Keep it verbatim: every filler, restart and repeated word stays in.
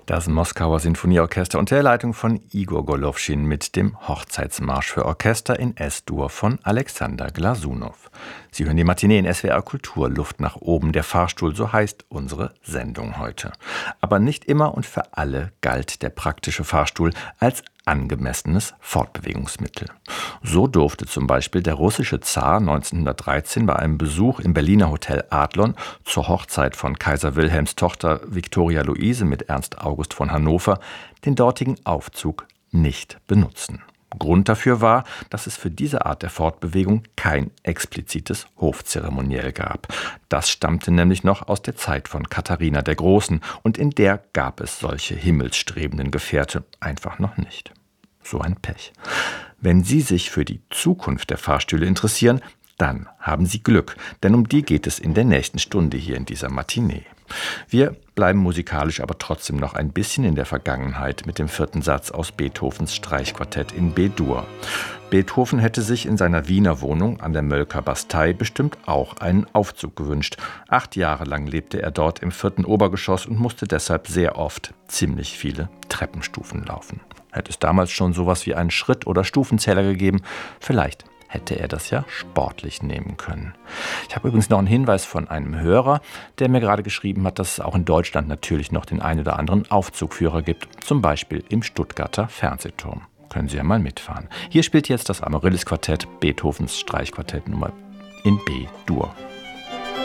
Das Moskauer Sinfonieorchester unter der Leitung von Igor Golowschin mit dem Hochzeitsmarsch für Orchester in Es-Dur von Alexander Glasunow. Sie hören die Matinee in S W R Kultur, Luft nach oben, der Fahrstuhl, so heißt unsere Sendung heute. Aber nicht immer und für alle galt der praktische Fahrstuhl als angemessenes Fortbewegungsmittel. So durfte zum Beispiel der russische Zar neunzehnhundertdreizehn bei einem Besuch im Berliner Hotel Adlon zur Hochzeit von Kaiser Wilhelms Tochter Viktoria Luise mit Ernst August von Hannover den dortigen Aufzug nicht benutzen. Grund dafür war, dass es für diese Art der Fortbewegung kein explizites Hofzeremoniell gab. Das stammte nämlich noch aus der Zeit von Katharina der Großen und in der gab es solche himmelsstrebenden Gefährte einfach noch nicht. So ein Pech. Wenn Sie sich für die Zukunft der Fahrstühle interessieren, dann haben Sie Glück, denn um die geht es in der nächsten Stunde hier in dieser Matinee. Wir bleiben musikalisch aber trotzdem noch ein bisschen in der Vergangenheit mit dem vierten Satz aus Beethovens Streichquartett in B-Dur. Beethoven hätte sich in seiner Wiener Wohnung an der Mölker Bastei bestimmt auch einen Aufzug gewünscht. Acht Jahre lang lebte er dort im vierten Obergeschoss und musste deshalb sehr oft ziemlich viele Treppenstufen laufen. Hätte es damals schon sowas wie einen Schritt- oder Stufenzähler gegeben, vielleicht hätte er das ja sportlich nehmen können. Ich habe übrigens noch einen Hinweis von einem Hörer, der mir gerade geschrieben hat, dass es auch in Deutschland natürlich noch den einen oder anderen Aufzugführer gibt, zum Beispiel im Stuttgarter Fernsehturm. Können Sie ja mal mitfahren. Hier spielt jetzt das Amaryllis-Quartett, Beethovens Streichquartett Nummer in B-Dur.